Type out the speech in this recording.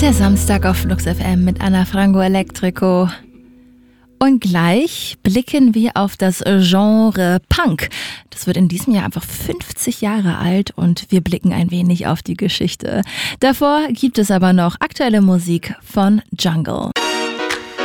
Der Samstag auf Flux FM mit Anna Frango Electrico. Und gleich blicken wir auf das Genre Punk. Das wird in diesem Jahr einfach 50 Jahre alt und wir blicken ein wenig auf die Geschichte. Davor gibt es aber noch aktuelle Musik von Jungle.